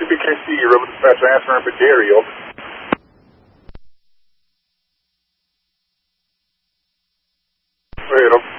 CBKC, River Dispatch, answering for Jerry, over. Go ahead, over.